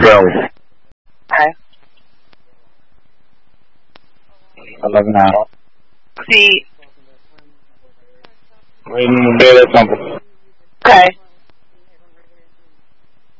12. Okay. 11 out. See. Waiting to do that something.